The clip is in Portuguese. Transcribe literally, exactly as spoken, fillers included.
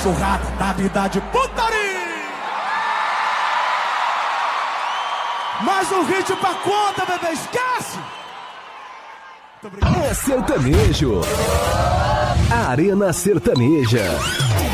porrada da vida de putaria. Mais um hit pra conta, bebê, esquece. É sertanejo. Arena Sertaneja.